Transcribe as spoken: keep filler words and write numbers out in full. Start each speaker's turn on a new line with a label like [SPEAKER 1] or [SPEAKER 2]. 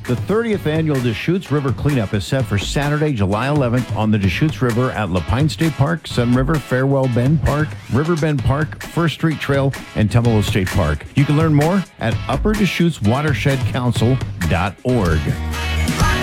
[SPEAKER 1] The thirtieth annual Deschutes River Cleanup is set for Saturday, July eleventh on the Deschutes River at Lapine State Park, Sun River, Farewell Bend Park, Riverbend Park, First Street Trail, and Tumalo State Park. You can learn more at upper deschutes watershed council dot org.